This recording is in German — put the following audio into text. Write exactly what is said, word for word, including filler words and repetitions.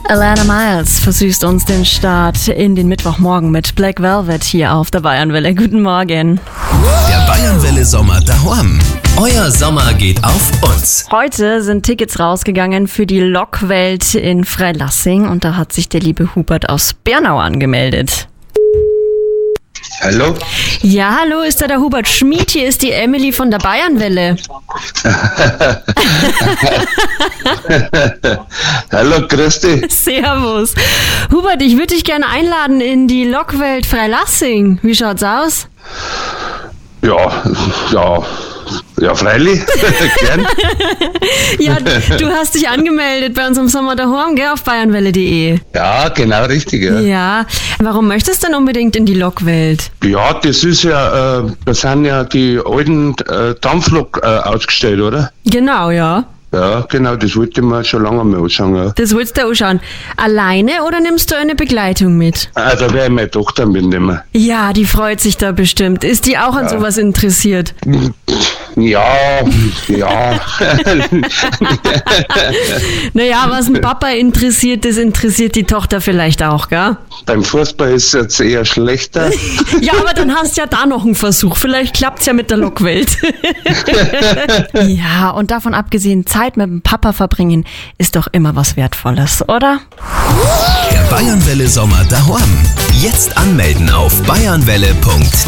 Alana Miles versüßt uns den Start in den Mittwochmorgen mit Black Velvet hier auf der Bayernwelle. Guten Morgen. Der Bayernwelle Sommer daheim. Euer Sommer geht auf uns. Heute sind Tickets rausgegangen für die Lokwelt in Freilassing und da hat sich der liebe Hubert aus Bernau angemeldet. Hallo? Ja, hallo, ist da der Hubert Schmid? Hier ist die Emily von der Bayernwelle. Hallo, grüß dich. Servus. Hubert, ich würde dich gerne einladen in die Lokwelt Freilassing. Wie schaut's aus? Ja, ja, ja, freilich. Gern. Ja, du hast dich angemeldet bei uns im Sommer daheim, gell, auf bayernwelle punkt de. Ja, genau richtig. Ja, Ja, warum möchtest du denn unbedingt in die Lokwelt? ja das ist ja, äh, da sind ja die alten äh, Dampflok äh, ausgestellt, oder? Genau, ja. Ja, genau, das wollte ich mir schon lange mal anschauen. Ja. Das willst du anschauen. Alleine oder nimmst du eine Begleitung mit? Ah, da werde ich meine Tochter mitnehmen. Ja, die freut sich da bestimmt. Ist die auch an sowas interessiert? Ja, ja. Naja, was ein Papa interessiert, das interessiert die Tochter vielleicht auch, gell? Beim Fußball ist es jetzt eher schlechter. Ja, aber dann hast du ja da noch einen Versuch. Vielleicht klappt's ja mit der Lokwelt. Ja, und davon abgesehen, Zeit mit dem Papa verbringen ist doch immer was Wertvolles, oder? Der Bayernwelle Sommer daheim. Jetzt anmelden auf bayernwelle punkt